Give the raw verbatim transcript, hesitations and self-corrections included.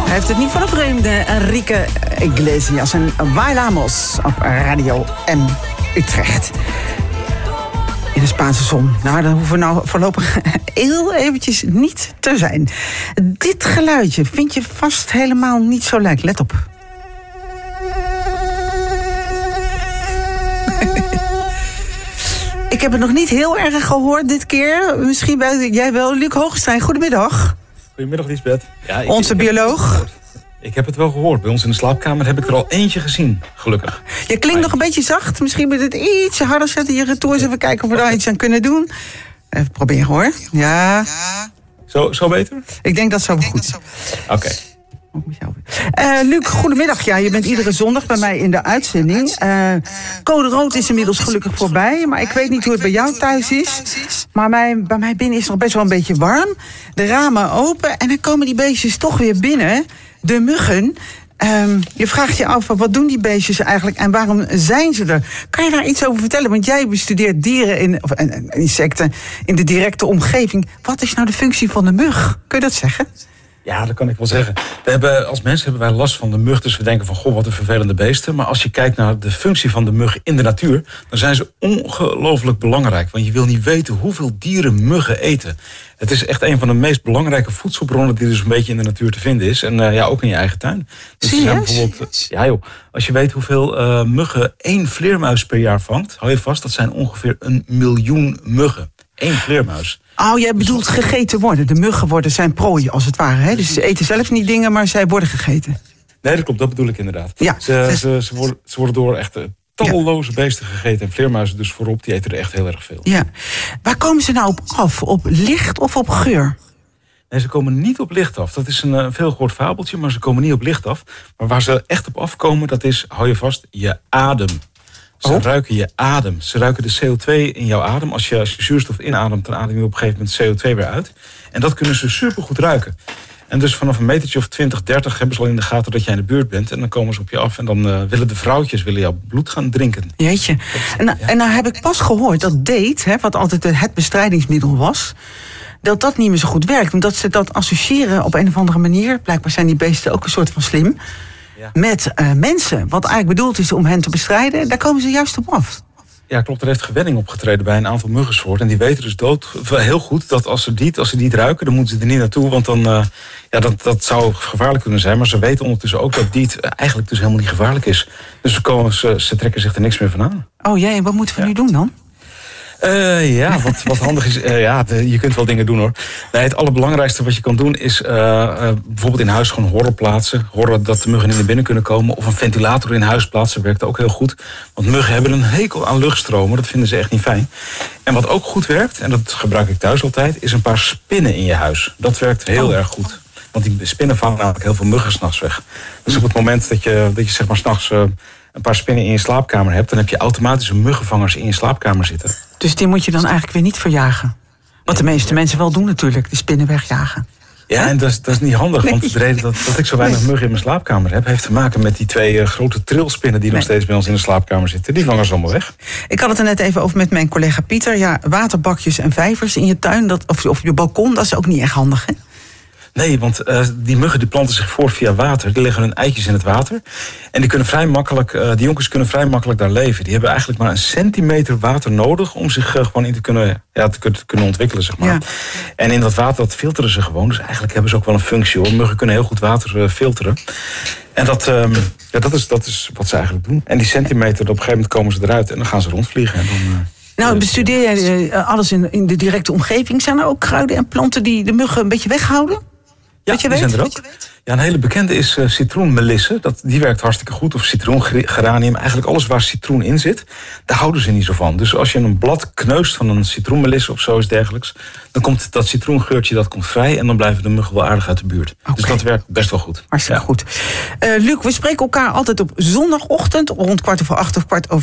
Hij heeft het niet van een vreemde. Enrique Iglesias en Bailamos op Radio M Utrecht. In de Spaanse zon. Nou, daar hoeven we nou voorlopig heel eventjes niet te zijn. Dit geluidje vind je vast helemaal niet zo leuk. Let op. Ik heb het nog niet heel erg gehoord dit keer. Misschien bij jij wel. Luc Hoogstein, goedemiddag. Goedemiddag, Liesbeth. Ja, ik, Onze ik bioloog. Heb ik heb het wel gehoord. Bij ons in de slaapkamer heb ik er al eentje gezien, gelukkig. Je klinkt nog een beetje zacht. Misschien moet het ietsje harder zetten. Je retours even kijken of we daar iets aan kunnen doen. Even proberen hoor. Ja. Zo, zo beter? Ik denk dat zo goed. Oké. Okay. Uh, Luc, goedemiddag. Ja, je bent iedere zondag bij mij in de uitzending. Uh, Code rood is inmiddels gelukkig voorbij. Maar ik weet niet hoe het bij jou thuis is. Maar mijn, bij mij binnen is het nog best wel een beetje warm. De ramen open en dan komen die beestjes toch weer binnen. De muggen. Um, je vraagt je af, wat doen die beestjes eigenlijk en waarom zijn ze er? Kan je daar iets over vertellen? Want jij bestudeert dieren in, of en, en insecten in de directe omgeving. Wat is nou de functie van de mug? Kun je dat zeggen? Ja, dat kan ik wel zeggen. We hebben, als mensen hebben wij last van de mug, dus we denken van, goh, wat een vervelende beesten. Maar als je kijkt naar de functie van de mug in de natuur, dan zijn ze ongelooflijk belangrijk. Want je wil niet weten hoeveel dieren muggen eten. Het is echt een van de meest belangrijke voedselbronnen die dus een beetje in de natuur te vinden is. En uh, ja, ook in je eigen tuin. Dus zie je? Bijvoorbeeld, ja joh, als je weet hoeveel uh, muggen één vleermuis per jaar vangt, hou je vast, dat zijn ongeveer een miljoen muggen. Eén vleermuis. Oh, jij bedoelt gegeten worden. De muggen worden zijn prooi, als het ware. Hè? Dus ze eten zelf niet dingen, maar zij worden gegeten. Nee, dat klopt. Dat bedoel ik inderdaad. Ja. Ze, ze, ze, worden, ze worden door echt talloze beesten gegeten. En vleermuizen dus voorop, die eten er echt heel erg veel. Ja. Waar komen ze nou op af? Op licht of op geur? Nee, ze komen niet op licht af. Dat is een, een veel gehoord fabeltje, maar ze komen niet op licht af. Maar waar ze echt op afkomen, dat is, hou je vast, je adem. Ze oh. ruiken je adem. Ze ruiken de C O twee in jouw adem. Als je, als je zuurstof inademt, dan adem je op een gegeven moment C O twee weer uit. En dat kunnen ze supergoed ruiken. En dus vanaf een metertje of twintig, dertig hebben ze al in de gaten dat jij in de buurt bent. En dan komen ze op je af en dan uh, willen de vrouwtjes willen jouw bloed gaan drinken. Jeetje. En, ja. en nou heb ik pas gehoord dat date, hè, wat altijd het bestrijdingsmiddel was, dat dat niet meer zo goed werkt. Omdat ze dat associëren op een of andere manier. Blijkbaar zijn die beesten ook een soort van slim. Ja. Met uh, mensen, wat eigenlijk bedoeld is om hen te bestrijden, daar komen ze juist op af. Ja, klopt. Er heeft gewenning opgetreden bij een aantal muggensoorten. En die weten dus dood heel goed dat als ze die, als ze die ruiken, dan moeten ze er niet naartoe. Want dan, uh, ja, dat, dat zou gevaarlijk kunnen zijn. Maar ze weten ondertussen ook dat die eigenlijk dus helemaal niet gevaarlijk is. Dus ze, komen, ze, ze trekken zich er niks meer van aan. Oh jee, en wat moeten we ja. nu doen dan? Uh, ja, wat, wat handig is, uh, ja, de, je kunt wel dingen doen hoor. Nee, het allerbelangrijkste wat je kan doen is uh, uh, bijvoorbeeld in huis gewoon horren plaatsen. Horren dat de muggen niet naar binnen kunnen komen. Of een ventilator in huis plaatsen, werkt ook heel goed. Want muggen hebben een hekel aan luchtstromen, dat vinden ze echt niet fijn. En wat ook goed werkt, en dat gebruik ik thuis altijd, is een paar spinnen in je huis. Dat werkt heel oh. erg goed. Want die spinnen vangen namelijk heel veel muggen 's nachts weg. Dus op het moment dat je, dat je zeg maar 's nachts uh, een paar spinnen in je slaapkamer hebt, dan heb je automatische muggenvangers in je slaapkamer zitten. Dus die moet je dan eigenlijk weer niet verjagen? Wat de meeste mensen wel doen natuurlijk, de spinnen wegjagen. Ja, en dat is, dat is niet handig, nee. Want de reden dat, dat ik zo weinig muggen in mijn slaapkamer heb, heeft te maken met die twee uh, grote trilspinnen die nee. nog steeds bij ons in de slaapkamer zitten. Die vangen ze allemaal weg. Ik had het er net even over met mijn collega Pieter. Ja, waterbakjes en vijvers in je tuin, dat, of, of je balkon, dat is ook niet echt handig, hè? Nee, want uh, die muggen die planten zich voort via water. Die leggen hun eitjes in het water. En die kunnen vrij makkelijk, uh, die jonkers kunnen vrij makkelijk daar leven. Die hebben eigenlijk maar een centimeter water nodig om zich uh, gewoon in te kunnen, ja, te, te kunnen ontwikkelen, zeg maar. Ja. En in dat water, dat filteren ze gewoon. Dus eigenlijk hebben ze ook wel een functie hoor. Muggen kunnen heel goed water uh, filteren. En dat, um, ja, dat, is, dat is wat ze eigenlijk doen. En die centimeter, op een gegeven moment komen ze eruit en dan gaan ze rondvliegen. En dan, uh, nou, bestudeer jij uh, alles in, in de directe omgeving? Zijn er ook kruiden en planten die de muggen een beetje weghouden? Ja, je die weet? zijn er ook. Ja, een hele bekende is uh, citroenmelisse. Dat, die werkt hartstikke goed. Of citroengeranium. Eigenlijk alles waar citroen in zit, daar houden ze niet zo van. Dus als je een blad kneust van een citroenmelisse of zoiets dergelijks, dan komt dat citroengeurtje dat komt vrij en dan blijven de muggen wel aardig uit de buurt. Okay. Dus dat werkt best wel goed. Hartstikke ja. goed. Uh, Luc, we spreken elkaar altijd op zondagochtend rond kwart over acht of kwart over